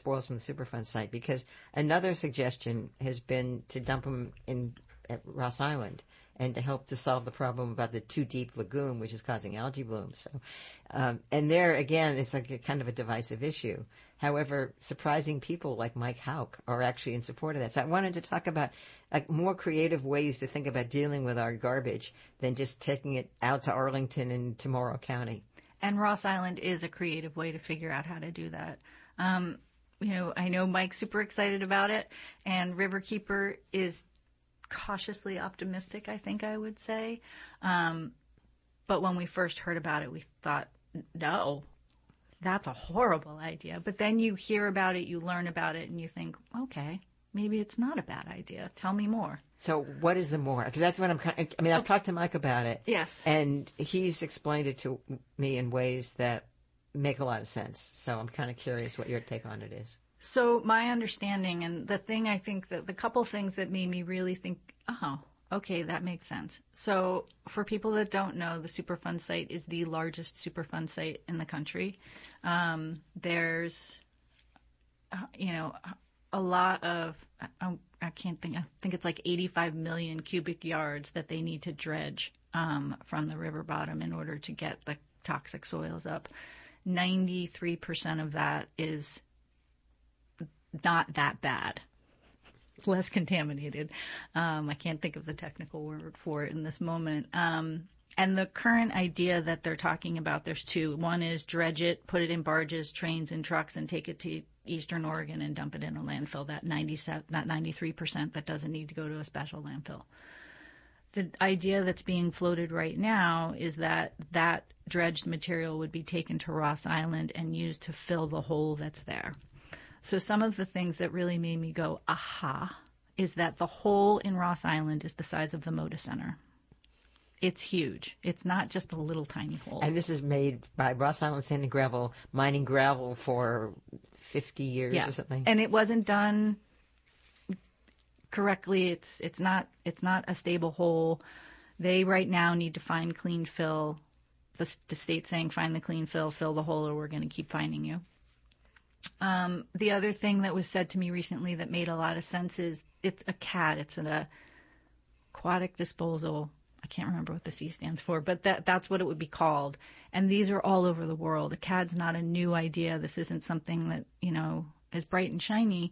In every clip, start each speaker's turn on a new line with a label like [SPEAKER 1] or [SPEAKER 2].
[SPEAKER 1] spoils from the Superfund site, because another suggestion has been to dump them at Ross Island and to help to solve the problem about the too deep lagoon, which is causing algae blooms. So, and there again, it's like a kind of a divisive issue. However, surprising people like Mike Houck are actually in support of that. So I wanted to talk about more creative ways to think about dealing with our garbage than just taking it out to Arlington and to Morrow County.
[SPEAKER 2] And Ross Island is a creative way to figure out how to do that. I know Mike's super excited about it, and Riverkeeper is cautiously optimistic, I think I would say. But when we first heard about it, we thought, no, that's a horrible idea. But then you hear about it, you learn about it, and you think, okay, maybe it's not a bad idea. Tell me more.
[SPEAKER 1] So what is the more? Because that's what I've talked to Mike about it.
[SPEAKER 2] Yes.
[SPEAKER 1] And he's explained it to me in ways that make a lot of sense. So I'm kind of curious what your take on it is.
[SPEAKER 2] So my understanding, and the thing I think that the couple things that made me really think, oh, okay, that makes sense. So for people that don't know, the Superfund site is the largest Superfund site in the country. There's, a lot of, I think it's like 85 million cubic yards that they need to dredge from the river bottom in order to get the toxic soils up. 93% of that is not that bad. Less contaminated. I can't think of the technical word for it in this moment. And the current idea that they're talking about, there's two. One is dredge it, put it in barges, trains, and trucks, and take it to Eastern Oregon and dump it in a landfill. That 93% that doesn't need to go to a special landfill. The idea that's being floated right now is that dredged material would be taken to Ross Island and used to fill the hole that's there. So some of the things that really made me go, aha, is that the hole in Ross Island is the size of the Moda Center. It's huge. It's not just a little tiny hole.
[SPEAKER 1] And this is made by Ross Island Sand and Gravel, mining gravel for 50 years or something.
[SPEAKER 2] And it wasn't done correctly. It's not a stable hole. They right now need to find clean fill. The state's saying find the clean fill the hole, or we're going to keep finding you. The other thing that was said to me recently that made a lot of sense is it's a CAD. It's an aquatic disposal. I can't remember what the C stands for, but that's what it would be called. And these are all over the world. A CAD's not a new idea. This isn't something that, is bright and shiny.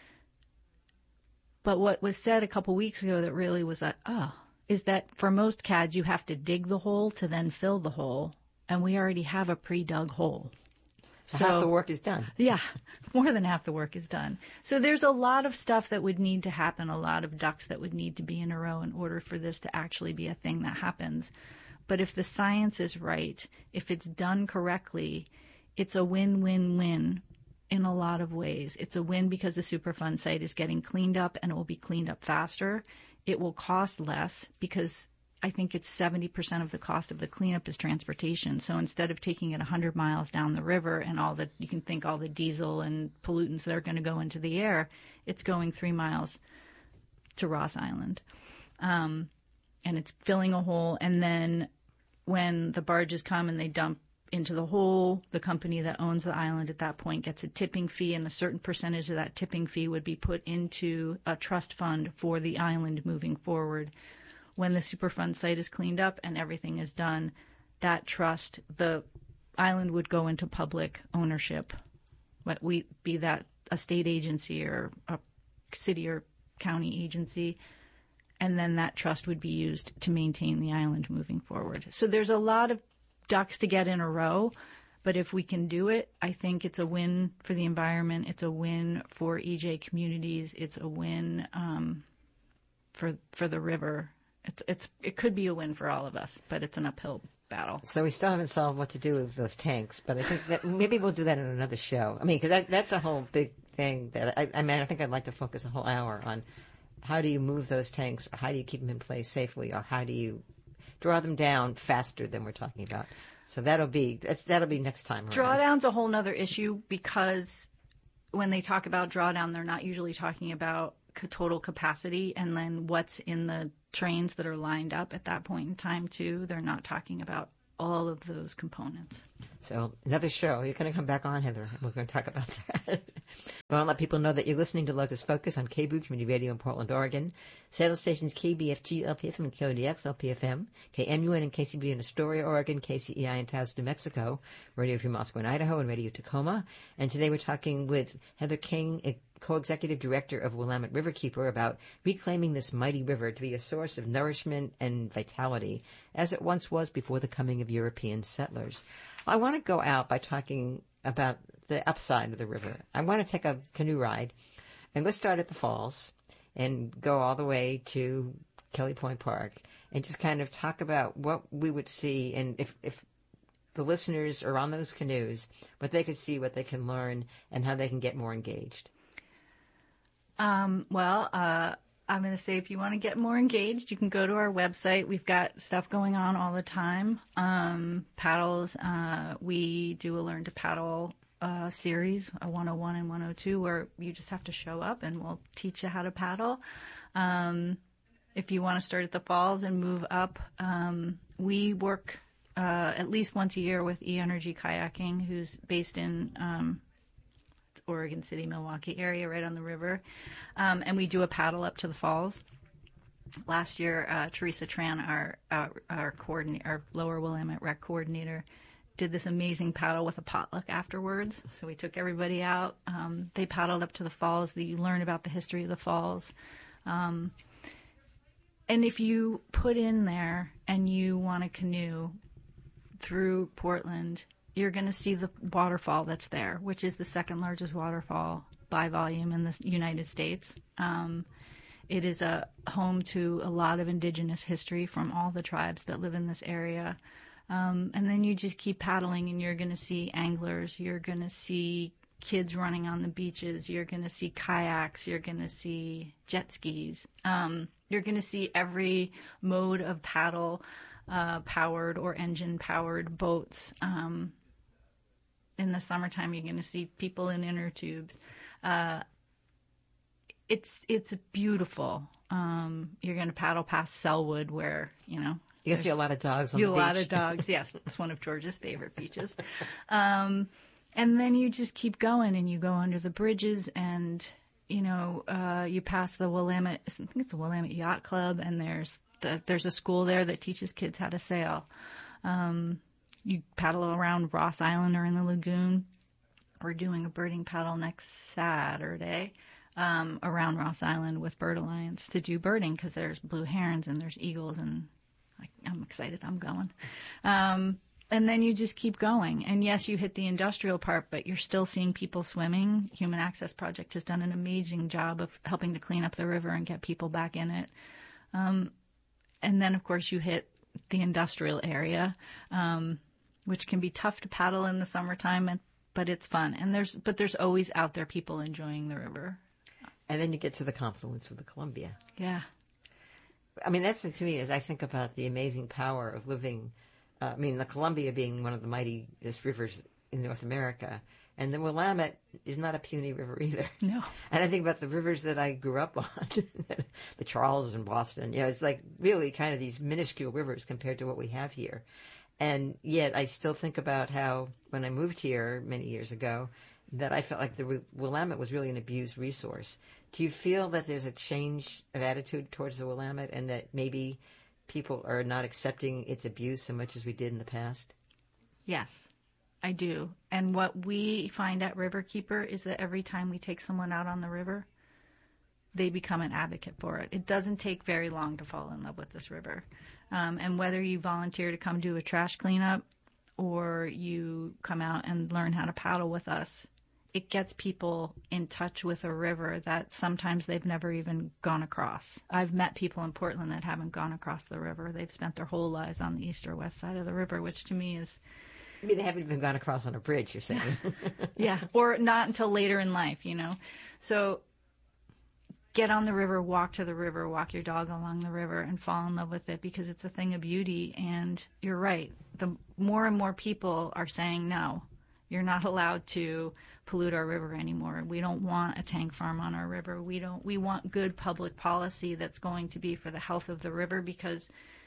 [SPEAKER 2] But what was said a couple weeks ago that really was is that for most CADs, you have to dig the hole to then fill the hole. And we already have a pre-dug hole.
[SPEAKER 1] So half the work is done.
[SPEAKER 2] Yeah, more than half the work is done. So there's a lot of stuff that would need to happen, a lot of ducks that would need to be in a row in order for this to actually be a thing that happens. But if the science is right, if it's done correctly, it's a win-win-win in a lot of ways. It's a win because the Superfund site is getting cleaned up and it will be cleaned up faster. It will cost less because I think it's 70% of the cost of the cleanup is transportation. So instead of taking it 100 miles down the river and you can think all the diesel and pollutants that are going to go into the air, it's going 3 miles to Ross Island. And it's filling a hole. And then when the barges come and they dump into the hole, the company that owns the island at that point gets a tipping fee, and a certain percentage of that tipping fee would be put into a trust fund for the island moving forward. When the Superfund site is cleaned up and everything is done, that trust, the island would go into public ownership. Be that a state agency or a city or county agency, and then that trust would be used to maintain the island moving forward. So there's a lot of ducks to get in a row, but if we can do it, I think it's a win for the environment. It's a win for EJ communities. It's a win for the river. It could be a win for all of us, but it's an uphill battle.
[SPEAKER 1] So we still haven't solved what to do with those tanks, but I think that maybe we'll do that in another show. I mean, because that's a whole big thing that I think I'd like to focus a whole hour on. How do you move those tanks, or how do you keep them in place safely, or how do you draw them down faster than we're talking about? So that'll be next time.
[SPEAKER 2] Drawdown's a whole nother issue because when they talk about drawdown, they're not usually talking about total capacity and then what's in the trains that are lined up at that point in time too. They're not talking about all of those components.
[SPEAKER 1] So another show. You're going to come back on, Heather. We're going to talk about that. I want to let people know that you're listening to Locust Focus on KBOO Community Radio in Portland, Oregon. Satellite stations KBFG, LPFM, and KODX, LPFM, KMUN and KCB in Astoria, Oregon, KCEI in Taos, New Mexico, Radio Free Moscow and Idaho, and Radio Tacoma. And today we're talking with Heather King, a co-executive director of Willamette Riverkeeper, about reclaiming this mighty river to be a source of nourishment and vitality, as it once was before the coming of European settlers. I want to go out by talking about the upside of the river. I want to take a canoe ride, and let's start at the falls and go all the way to Kelly Point Park and just kind of talk about what we would see, and if the listeners are on those canoes, what they could see, what they can learn, and how they can get more engaged.
[SPEAKER 2] I'm going to say if you want to get more engaged, you can go to our website. We've got stuff going on all the time. Paddles. We do a Learn to Paddle series, a 101 and 102, where you just have to show up and we'll teach you how to paddle. If you want to start at the falls and move up, we work at least once a year with E-Energy Kayaking, who's based in Oregon City, Milwaukee area, right on the river. And we do a paddle up to the falls. Last year, Teresa Tran, our Lower Willamette Rec coordinator, did this amazing paddle with a potluck afterwards. So we took everybody out. They paddled up to the falls. You learn about the history of the falls. And if you put in there and you want to canoe through Portland, you're going to see the waterfall that's there, which is the second largest waterfall by volume in the United States. It is a home to a lot of indigenous history from all the tribes that live in this area. And then you just keep paddling and you're going to see anglers. You're going to see kids running on the beaches. You're going to see kayaks. You're going to see jet skis. You're going to see every mode of paddle powered or engine powered boats. In the summertime, you're going to see people in inner tubes. It's beautiful. You're going to paddle past Selwood, where you're
[SPEAKER 1] going to see a lot of dogs on the beach.
[SPEAKER 2] A lot of dogs, yes. It's one of George's favorite beaches. And then you just keep going, and you go under the bridges, and you pass the Willamette. I think it's the Willamette Yacht Club, and there's a school there that teaches kids how to sail. You paddle around Ross Island or in the lagoon. We're doing a birding paddle next Saturday around Ross Island with Bird Alliance to do birding, because there's blue herons and there's eagles, and I'm excited. I'm going. And then you just keep going. And yes, you hit the industrial part, but you're still seeing people swimming. Human Access Project has done an amazing job of helping to clean up the river and get people back in it. And then, of course, you hit the industrial area, which can be tough to paddle in the summertime, but it's fun. And there's always out there people enjoying the river.
[SPEAKER 1] And then you get to the confluence with the Columbia.
[SPEAKER 2] Yeah.
[SPEAKER 1] I mean, that's to me, as I think about the amazing power of living, the Columbia being one of the mightiest rivers in North America. And the Willamette is not a puny river either.
[SPEAKER 2] No.
[SPEAKER 1] And I think about the rivers that I grew up on, the Charles and Boston. It's like really kind of these minuscule rivers compared to what we have here. And yet I still think about how when I moved here many years ago, that I felt like the Willamette was really an abused resource. Do you feel that there's a change of attitude towards the Willamette, and that maybe people are not accepting its abuse so much as we did in the past?
[SPEAKER 2] Yes, I do. And what we find at Riverkeeper is that every time we take someone out on the river, they become an advocate for it. It doesn't take very long to fall in love with this river. And whether you volunteer to come do a trash cleanup or you come out and learn how to paddle with us, it gets people in touch with a river that sometimes they've never even gone across. I've met people in Portland that haven't gone across the river. They've spent their whole lives on the east or west side of the river, which to me is...
[SPEAKER 1] I mean, they haven't even gone across on a bridge, you're saying.
[SPEAKER 2] Yeah, or not until later in life, So get on the river, walk to the river, walk your dog along the river, and fall in love with it, because it's a thing of beauty. And you're right. The more and more people are saying, no, you're not allowed to pollute our river anymore. We don't want a tank farm on our river. We want good public policy that's going to be for the health of the river, because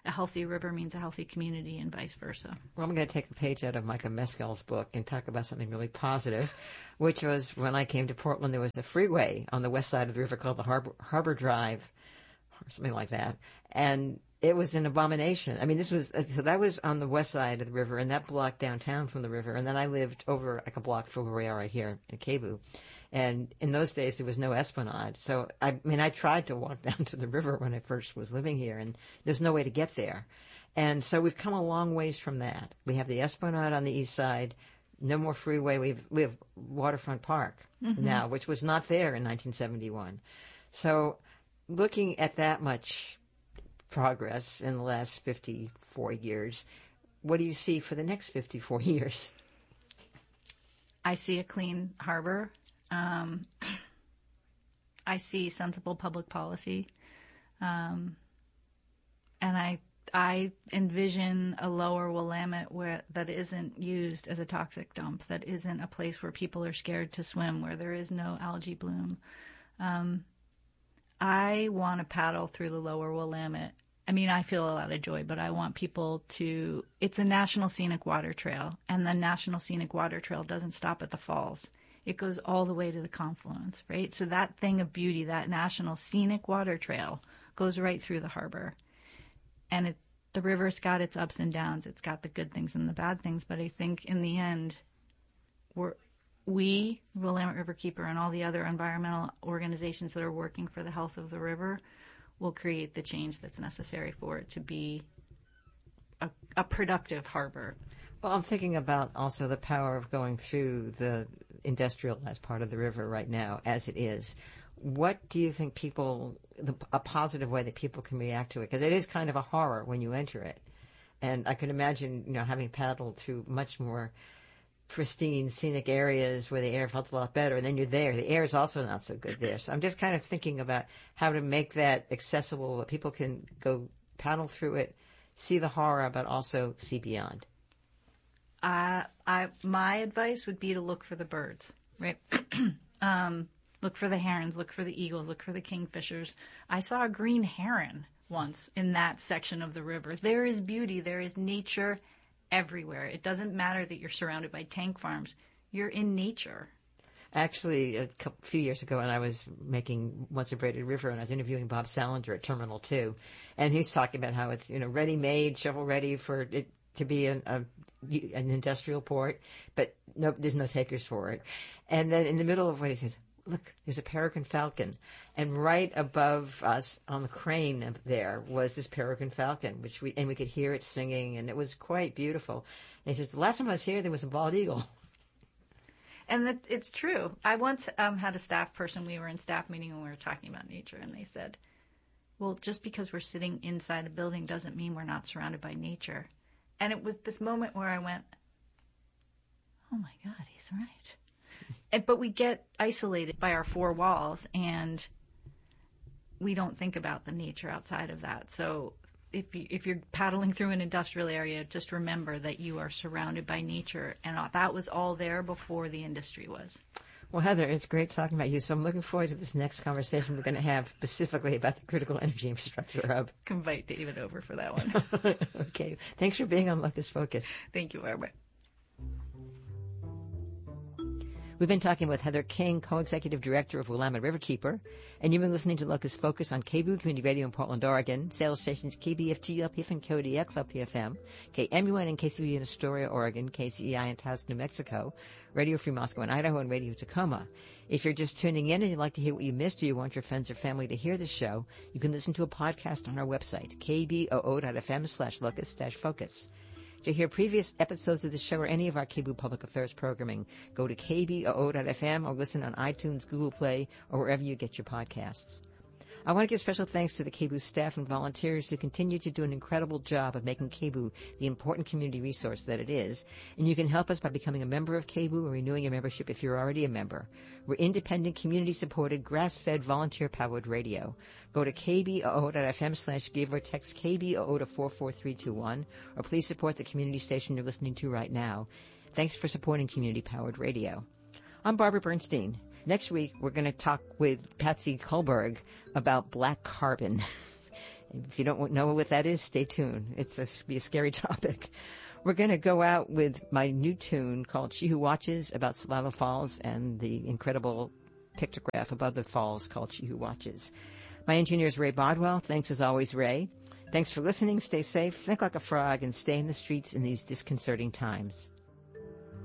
[SPEAKER 2] a healthy river means a healthy community and vice versa.
[SPEAKER 1] Well, I'm going to take a page out of Micah Mescal's book and talk about something really positive, which was when I came to Portland, there was a freeway on the west side of the river called the Harbor Drive, or something like that. And it was an abomination. I mean, so that was on the west side of the river, and that blocked downtown from the river. And then I lived over like a block from where we are right here in Cebu. And in those days, there was no Esplanade. So, I tried to walk down to the river when I first was living here, and there's no way to get there. And so we've come a long ways from that. We have the Esplanade on the east side, no more freeway. We have Waterfront Park now, which was not there in 1971. So looking at that much progress in the last 54 years, what do you see for the next 54 years?
[SPEAKER 2] I see a clean harbor. I see sensible public policy. And I envision a lower Willamette that isn't used as a toxic dump, that isn't a place where people are scared to swim, where there is no algae bloom. I want to paddle through the lower Willamette. I mean, I feel a lot of joy, but I want people to, it's a National Scenic Water Trail, and the National Scenic Water Trail doesn't stop at the falls. It goes all the way to the confluence, right? So that thing of beauty, that National Scenic Water Trail, goes right through the harbor. And the river's got its ups and downs. It's got the good things and the bad things. But I think in the end, we, Willamette Riverkeeper, and all the other environmental organizations that are working for the health of the river will create the change that's necessary for it to be a productive harbor.
[SPEAKER 1] Well, I'm thinking about also the power of going through the industrialized part of the river right now as it is. What do you think a positive way that people can react to it? Because it is kind of a horror when you enter it. And I can imagine, having paddled through much more pristine, scenic areas where the air felt a lot better, and then you're there. The air is also not so good there. So I'm just kind of thinking about how to make that accessible, that people can go paddle through it, see the horror, but also see beyond.
[SPEAKER 2] My advice would be to look for the birds, right? Look for the herons, look for the eagles, look for the kingfishers. I saw a green heron once in that section of the river. There is beauty, there is nature everywhere. It doesn't matter that you're surrounded by tank farms. You're in nature.
[SPEAKER 1] Actually, a few years ago, when I was making Once a Braided River, and I was interviewing Bob Salinger at Terminal 2, and he's talking about how it's ready-made, shovel-ready for it to be an industrial port, but there's no takers for it. And then in the middle of what he says, look, there's a peregrine falcon. And right above us on the crane up there was this peregrine falcon, and we could hear it singing, and it was quite beautiful. And he says, the last time I was here, there was a bald eagle.
[SPEAKER 2] And it's true. I once had a staff person, we were in staff meeting and we were talking about nature, and they said, well, just because we're sitting inside a building doesn't mean we're not surrounded by nature. And it was this moment where I went, oh my God, he's right. But we get isolated by our four walls, and we don't think about the nature outside of that. So if you're paddling through an industrial area, just remember that you are surrounded by nature, and that was all there before the industry was.
[SPEAKER 1] Well, Heather, it's great talking about you. So I'm looking forward to this next conversation we're going to have specifically about the Critical Energy Infrastructure Hub.
[SPEAKER 2] Invite David over for that one.
[SPEAKER 1] Okay. Thanks for being on Locus Focus.
[SPEAKER 2] Thank you, Barbara.
[SPEAKER 1] We've been talking with Heather King, Co-Executive Director of Willamette Riverkeeper, and you've been listening to Locus Focus on KBOO Community Radio in Portland, Oregon, sales stations KBFG, LPF, and KODX, LPFM, KMUN and KCBU in Astoria, Oregon, KCEI in Taos, New Mexico, Radio Free Moscow and Idaho, and Radio Tacoma. If you're just tuning in and you'd like to hear what you missed, or you want your friends or family to hear this show, you can listen to a podcast on our website, kboo.fm/locus-focus. To hear previous episodes of the show or any of our KBOO Public Affairs programming, go to kboo.fm or listen on iTunes, Google Play, or wherever you get your podcasts. I want to give special thanks to the KBOO staff and volunteers who continue to do an incredible job of making KBOO the important community resource that it is. And you can help us by becoming a member of KBOO or renewing your membership if you're already a member. We're independent, community-supported, grass-fed, volunteer-powered radio. Go to kboo.fm/give or text KBOO to 44321, or please support the community station you're listening to right now. Thanks for supporting community-powered radio. I'm Barbara Bernstein. Next week, we're going to talk with Patsy Kohlberg about black carbon. If you don't know what that is, stay tuned. It's be a scary topic. We're going to go out with my new tune called She Who Watches, about Celilo Falls, and the incredible pictograph above the falls called She Who Watches. My engineer is Ray Bodwell. Thanks as always, Ray. Thanks for listening. Stay safe, think like a frog, and stay in the streets in these disconcerting times.